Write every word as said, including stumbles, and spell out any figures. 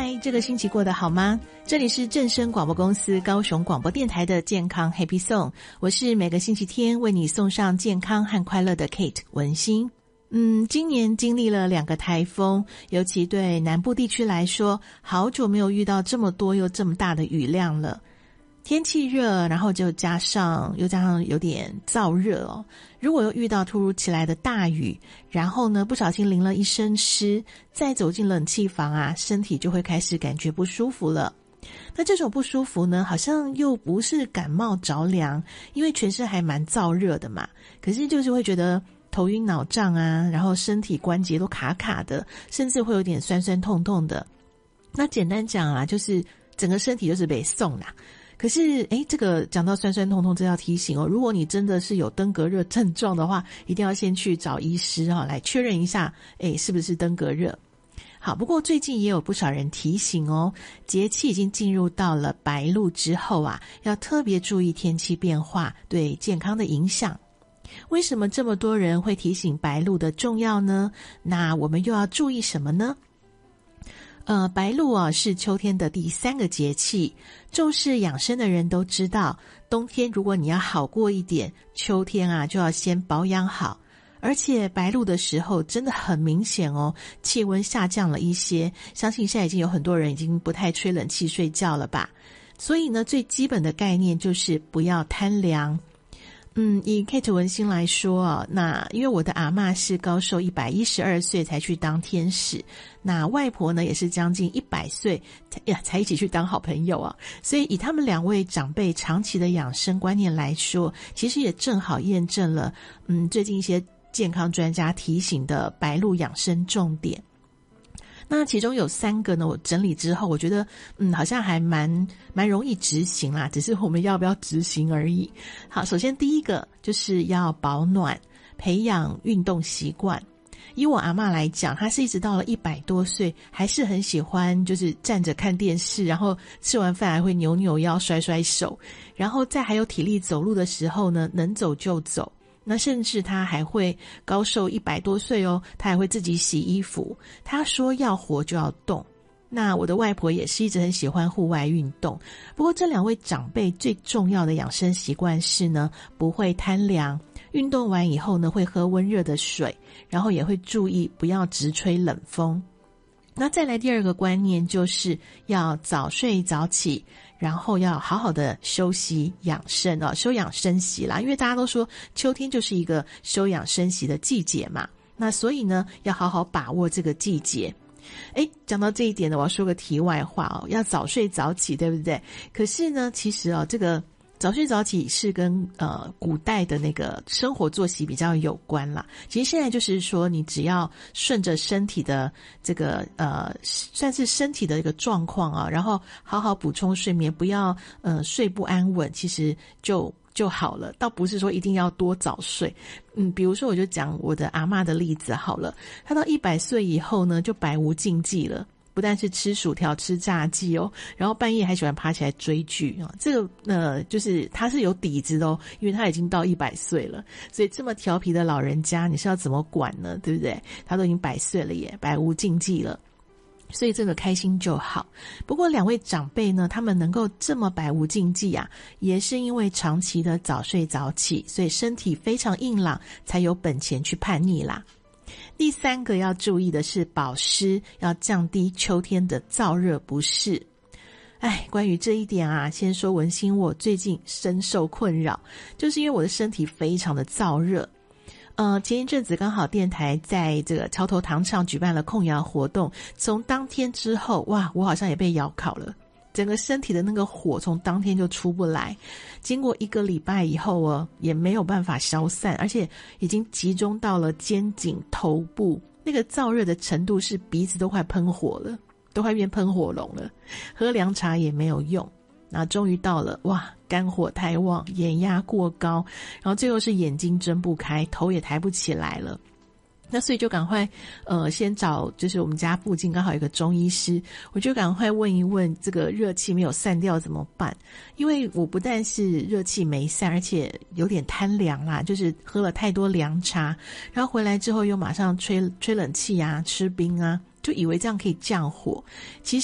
嗨，这个星期过得好吗？这里是正声广播公司高雄广播电台的健康 Happy Song， 我是每个星期天为你送上健康和快乐的 Kate 文心。嗯，今年经历了两个台风，尤其对南部地区来说，好久没有遇到这么多又这么大的雨量了。天气热，然后就加上又加上有点燥热哦。如果又遇到突如其来的大雨，然后呢不小心淋了一身湿，再走进冷气房啊，身体就会开始感觉不舒服了。那这种不舒服呢，好像又不是感冒着凉，因为全身还蛮燥热的嘛，可是就是会觉得头晕脑胀啊，然后身体关节都卡卡的，甚至会有点酸酸痛痛的。那简单讲啊，就是整个身体就是被送啦。可是诶这个讲到酸酸痛痛，这要提醒哦，如果你真的是有登革热症状的话，一定要先去找医师哦，来确认一下诶是不是登革热。好，不过最近也有不少人提醒哦，节气已经进入到了白露之后啊，要特别注意天气变化对健康的影响。为什么这么多人会提醒白露的重要呢？那我们又要注意什么呢？呃，白露啊是秋天的第三个节气，重视养生的人都知道，冬天如果你要好过一点，秋天啊就要先保养好。而且白露的时候真的很明显哦，气温下降了一些，相信现在已经有很多人已经不太吹冷气睡觉了吧。所以呢，最基本的概念就是不要贪凉。嗯，以 Kate 文心来说啊，那因为我的阿嬷是高寿一百一十二岁才去当天使，那外婆呢也是将近一百岁呀才一起去当好朋友啊，所以以他们两位长辈长期的养生观念来说，其实也正好验证了嗯最近一些健康专家提醒的白露养生重点。那其中有三个呢，我整理之后，我觉得嗯，好像还蛮蛮容易执行啦，只是我们要不要执行而已。好，首先第一个就是要保暖，培养运动习惯。以我阿嬷来讲，她是一直到了一百多岁，还是很喜欢就是站着看电视，然后吃完饭还会扭扭腰、甩甩手，然后在还有体力走路的时候呢，能走就走。那甚至他还会高寿一百多岁哦，他还会自己洗衣服。他说要活就要动。那我的外婆也是一直很喜欢户外运动。不过这两位长辈最重要的养生习惯是呢，不会贪凉，运动完以后呢会喝温热的水，然后也会注意不要直吹冷风。那再来第二个观念就是要早睡早起，然后要好好的休息养生哦，休养生息啦，因为大家都说秋天就是一个休养生息的季节嘛，那所以呢要好好把握这个季节。诶，讲到这一点呢，我要说个题外话哦，要早睡早起，对不对？可是呢，其实哦，这个早睡早起是跟呃古代的那个生活作息比较有关啦。其实现在就是说，你只要顺着身体的这个呃，算是身体的一个状况啊，然后好好补充睡眠，不要呃睡不安稳，其实就就好了，倒不是说一定要多早睡。嗯，比如说我就讲我的阿嬷的例子好了，她到一百岁以后呢，就百无禁忌了。不但是吃薯条吃炸鸡哦，然后半夜还喜欢爬起来追剧啊，这个呃就是他是有底子的哦，因为他已经到一百岁了，所以这么调皮的老人家你是要怎么管呢？对不对？他都已经百岁了耶，百无禁忌了，所以这个开心就好。不过两位长辈呢，他们能够这么百无禁忌啊，也是因为长期的早睡早起，所以身体非常硬朗，才有本钱去叛逆啦。第三个要注意的是保湿，要降低秋天的燥热不适。哎，关于这一点啊，先说文心我最近深受困扰，就是因为我的身体非常的燥热。呃，前一阵子刚好电台在这个桥头糖厂举办了控窑活动，从当天之后，哇，我好像也被窑烤了。整个身体的那个火从当天就出不来，经过一个礼拜以后哦，也没有办法消散，而且已经集中到了肩颈、头部，那个燥热的程度是鼻子都快喷火了，都快变喷火龙了，喝凉茶也没有用。那终于到了，哇，肝火太旺，眼压过高，然后最后是眼睛睁不开，头也抬不起来了。那所以就赶快呃先找就是我们家附近刚好有个中医师，我就赶快问一问这个热气没有散掉怎么办。因为我不但是热气没散，而且有点贪凉啦，就是喝了太多凉茶，然后回来之后又马上吹吹冷气啊，吃冰啊，就以为这样可以降火。其